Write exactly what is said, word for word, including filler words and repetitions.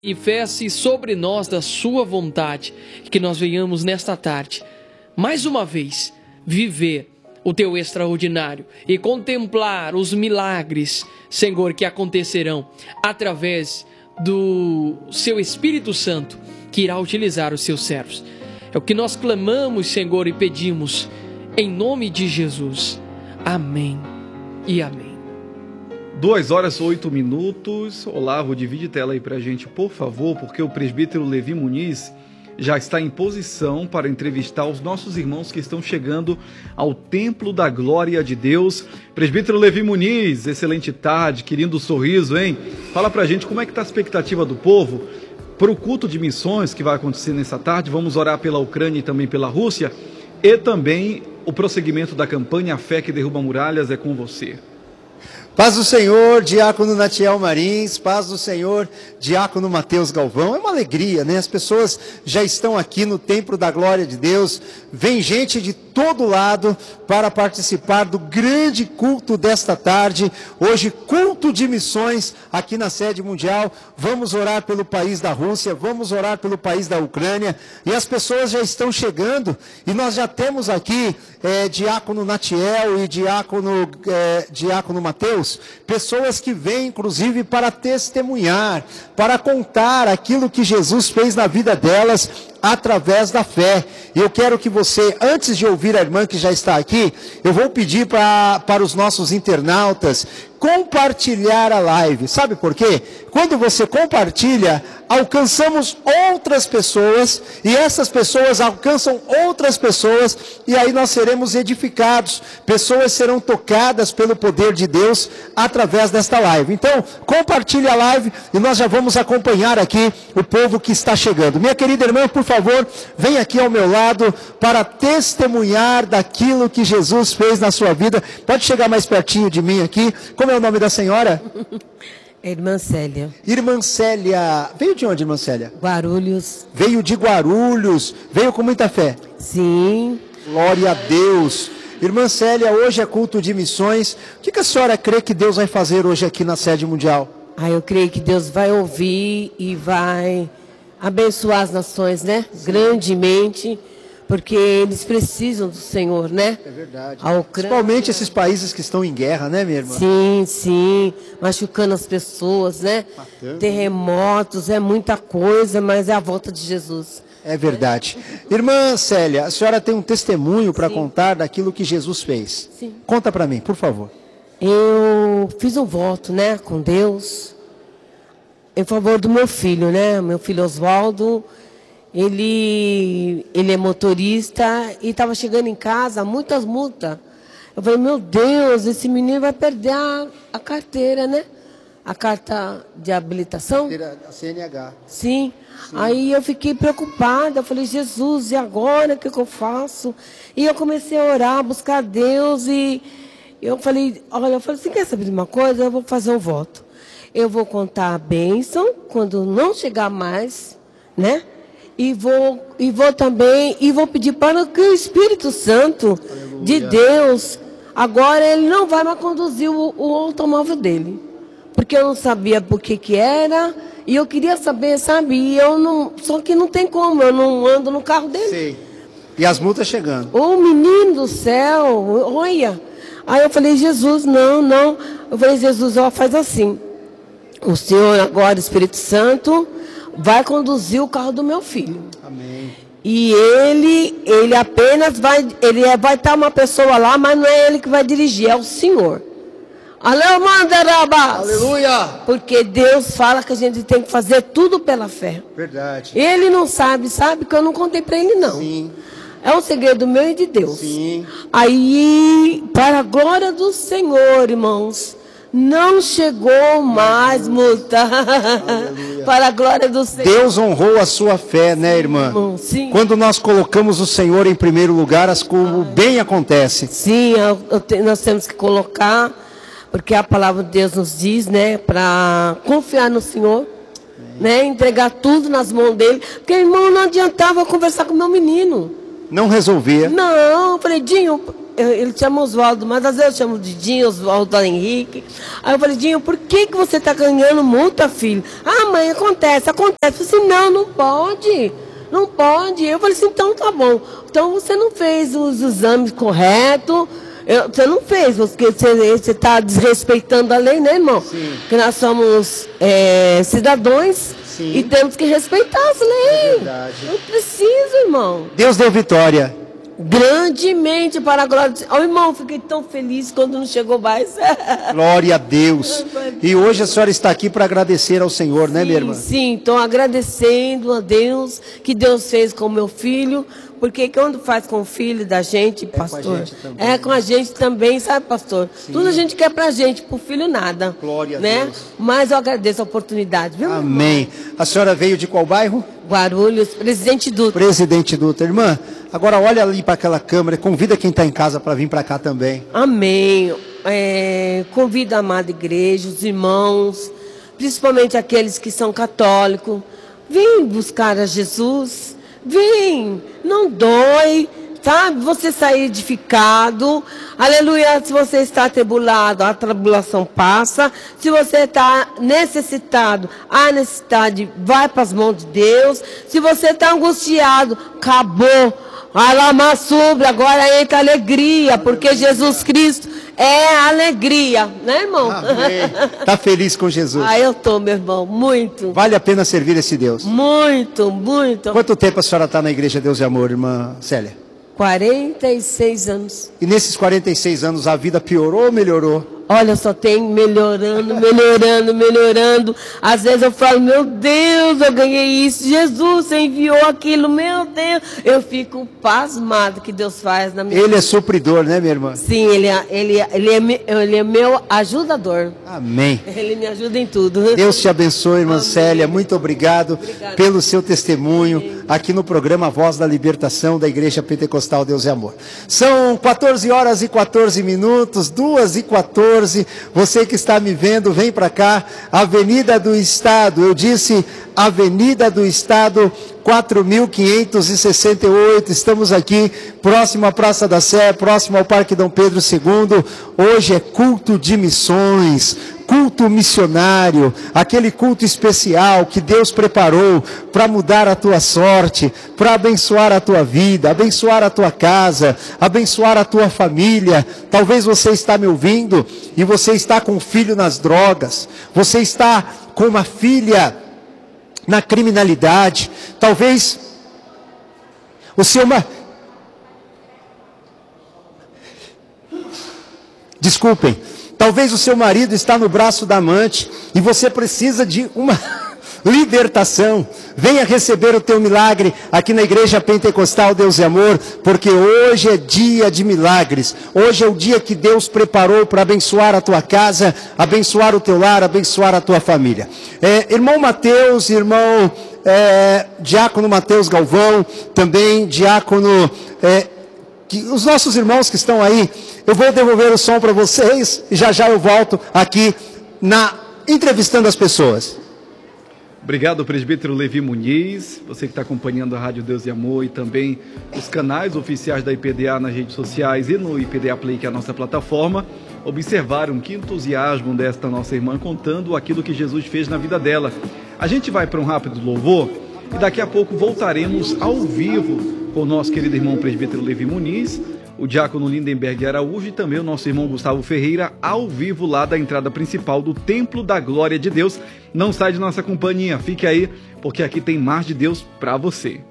Manifeste sobre nós da sua vontade, que nós venhamos nesta tarde, mais uma vez, viver o teu extraordinário e contemplar os milagres, Senhor, que acontecerão através do seu Espírito Santo, que irá utilizar os seus servos. É o que nós clamamos, Senhor, e pedimos, em nome de Jesus. Amém e amém. Duas horas e oito minutos. Olavo, divide tela aí pra gente, por favor, porque o presbítero Levi Muniz já está em posição para entrevistar os nossos irmãos que estão chegando ao Templo da Glória de Deus. Presbítero Levi Muniz, excelente tarde, que lindo sorriso, hein? Fala pra gente como é que tá a expectativa do povo para o culto de missões que vai acontecer nessa tarde. Vamos orar pela Ucrânia e também pela Rússia, e também o prosseguimento da campanha A Fé que Derruba Muralhas é com você. Paz do Senhor, diácono Natiel Marins, paz do Senhor, diácono Mateus Galvão. É uma alegria, né? As pessoas já estão aqui no Templo da Glória de Deus, vem gente de todo lado para participar do grande culto desta tarde. Hoje, culto de missões aqui na sede mundial. Vamos orar pelo país da Rússia, vamos orar pelo país da Ucrânia, e as pessoas já estão chegando, e nós já temos aqui é, diácono Natiel e diácono, é, diácono Mateus, pessoas que vêm inclusive para testemunhar, para contar aquilo que Jesus fez na vida delas através da fé. E eu quero que você, antes de ouvir a irmã que já está aqui, eu vou pedir pra, para os nossos internautas compartilhar a live. Sabe por quê? Quando você compartilha, alcançamos outras pessoas, e essas pessoas alcançam outras pessoas, e aí nós seremos edificados. Pessoas serão tocadas pelo poder de Deus através desta live. Então, compartilhe a live e nós já vamos acompanhar aqui o povo que está chegando. Minha querida irmã, por favor, vem aqui ao meu lado para testemunhar daquilo que Jesus fez na sua vida. Pode chegar mais pertinho de mim aqui. Como é o nome da senhora? Irmã Célia. Irmã Célia. Veio de onde, irmã Célia? Guarulhos. Veio de Guarulhos. Veio com muita fé? Sim. Glória a Deus. Irmã Célia, hoje é culto de missões. O que, que a senhora crê que Deus vai fazer hoje aqui na sede mundial? Ah, eu creio que Deus vai ouvir e vai abençoar as nações, né? Sim. Grandemente. Porque eles precisam do Senhor, né? É verdade. A Ucrânia... Principalmente esses países que estão em guerra, né, minha irmã? Sim, sim. Machucando as pessoas, né? Matando. Terremotos, é muita coisa, mas é a volta de Jesus. É verdade. Irmã Célia, a senhora tem um testemunho para contar daquilo que Jesus fez. Sim. Conta para mim, por favor. Eu fiz um voto, né, com Deus, em favor do meu filho, né? Meu filho Oswaldo. Ele, ele é motorista e estava chegando em casa, muitas multas. Eu falei, meu Deus, esse menino vai perder a, a carteira, né? A carta de habilitação. A C N H. Sim. Sim. Aí eu fiquei preocupada, eu falei, Jesus, e agora o que, que eu faço? E eu comecei a orar, a buscar Deus, e eu falei, olha, eu falei, você quer saber de uma coisa? Eu vou fazer um voto. Eu vou contar a bênção quando não chegar mais, né? E vou, e vou também, e vou pedir para que o Espírito Santo Aleluia. De Deus, agora ele não vai mais conduzir o, o automóvel dele. Porque eu não sabia por que que era, e eu queria saber, sabe? E eu não, só que não tem como, eu não ando no carro dele. Sim. E as multas chegando. Ô menino do céu, olha. Aí eu falei, Jesus, não, não. Eu falei, Jesus, ó, faz assim. O Senhor agora, Espírito Santo, vai conduzir o carro do meu filho. Amém. E ele, ele apenas vai, ele é, vai estar uma pessoa lá, mas não é ele que vai dirigir, é o Senhor. Aleluia! Porque Deus fala que a gente tem que fazer tudo pela fé. Verdade. Ele não sabe, sabe que eu não contei para ele não. Sim. É um segredo meu e de Deus. Sim. Aí, para a glória do Senhor, irmãos, não chegou mais multa. Para a glória do Senhor. Deus honrou a sua fé, né, irmã? Irmão, sim. Quando nós colocamos o Senhor em primeiro lugar, as coisas o bem acontece. Sim, eu, eu te, nós temos que colocar, porque a palavra de Deus nos diz, né, para confiar no Senhor, né, entregar tudo nas mãos dele. Porque, irmão, não adiantava eu conversar com meu menino. Não resolvia. Não, eu falei, Dinho, ele chama Oswaldo, mas às vezes eu chamo de Dinho, Oswaldo Henrique. Aí eu falei, Dinho, por que, que você está ganhando multa, filho? Ah, mãe, acontece, acontece. Eu falei assim, não, não pode, não pode. Eu falei assim, então tá bom. Então você não fez os exames corretos, eu, você não fez, porque você está desrespeitando a lei, né, irmão? Sim. Porque nós somos é, cidadãos. Sim. E temos que respeitar as leis. É verdade. Não precisa, irmão. Deus deu vitória. Grandemente para a glória de Deus. Oh, irmão, fiquei tão feliz quando não chegou mais. Glória a Deus. E hoje a senhora está aqui para agradecer ao Senhor, sim, né, minha irmã? Sim, estou agradecendo a Deus que Deus fez com o meu filho. Porque quando faz com o filho da gente, pastor, é com a gente também, é com a gente também, sabe, pastor? Sim. Tudo a gente quer pra gente, pro filho nada. Glória né? a Deus. Mas eu agradeço a oportunidade, viu? Amém. A senhora veio de qual bairro? Guarulhos, Presidente Dutra. Presidente Dutra. Irmã, agora olha ali para aquela câmera, convida quem está em casa para vir para cá também. Amém. É, convido a amada igreja, os irmãos, principalmente aqueles que são católicos, vem buscar a Jesus. Vem, não dói, sabe? Você sair edificado, aleluia. Se você está atribulado, a tribulação passa. Se você está necessitado, a necessidade vai para as mãos de Deus. Se você está angustiado, acabou. Alama sobre, agora entra alegria, porque Jesus Cristo é alegria, né, irmão? Amém. Tá feliz com Jesus? Ah, eu tô, meu irmão, muito. Vale a pena servir esse Deus? Muito, muito. Quanto tempo a senhora está na Igreja Deus e Amor, irmã Célia? quarenta e seis anos. E nesses quarenta e seis anos a vida piorou ou melhorou? Olha, só tem melhorando, melhorando, melhorando. Às vezes eu falo, meu Deus, eu ganhei isso. Jesus, você enviou aquilo, meu Deus. Eu fico pasmado que Deus faz na minha vida. Ele vida. é supridor, né, minha irmã? Sim, ele é, ele, é, ele, é, ele é meu ajudador. Amém. Ele me ajuda em tudo. Deus te abençoe, irmã Amém. Célia. Muito obrigado Obrigada. Pelo seu testemunho Amém. Aqui no programa Voz da Libertação da Igreja Pentecostal Deus e Amor. São quatorze horas e quatorze minutos, duas e quatorze. Você que está me vendo, vem para cá. Avenida do Estado, eu disse Avenida do Estado, quatro mil quinhentos e sessenta e oito. Estamos aqui, próximo à Praça da Sé, próximo ao Parque Dom Pedro segundo. Hoje é culto de missões, culto missionário, aquele culto especial que Deus preparou para mudar a tua sorte, para abençoar a tua vida, abençoar a tua casa, abençoar a tua família. Talvez você está me ouvindo e você está com um filho nas drogas, você está com uma filha na criminalidade, talvez o seu ma... desculpem, talvez o seu marido está no braço da amante e você precisa de uma libertação. Venha receber o teu milagre aqui na Igreja Pentecostal Deus e Amor, porque hoje é dia de milagres. Hoje é o dia que Deus preparou para abençoar a tua casa, abençoar o teu lar, abençoar a tua família. É, irmão Mateus, irmão é, Diácono Mateus Galvão, também Diácono... É, que, os nossos irmãos que estão aí, eu vou devolver o som para vocês e já já eu volto aqui na entrevistando as pessoas. Obrigado, presbítero Levi Muniz, você que está acompanhando a Rádio Deus e Amor e também os canais oficiais da I P D A nas redes sociais e no I P D A Play, que é a nossa plataforma. Observaram que entusiasmo desta nossa irmã contando aquilo que Jesus fez na vida dela. A gente vai para um rápido louvor e daqui a pouco voltaremos ao vivo com o nosso querido irmão presbítero Levi Muniz, o diácono Lindenberg Araújo e também o nosso irmão Gustavo Ferreira, ao vivo lá da entrada principal do Templo da Glória de Deus. Não sai de nossa companhia, fique aí, porque aqui tem mais de Deus para você.